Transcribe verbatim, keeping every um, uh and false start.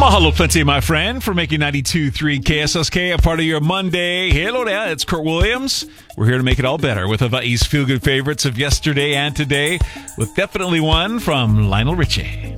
Mahalo plenty, my friend, for making ninety-two point three K S S K a part of your Monday. Hello there, it's Kurt Williams. We're here to make it all better with Hawaii's feel-good favorites of yesterday and today, with definitely one from Lionel Richie.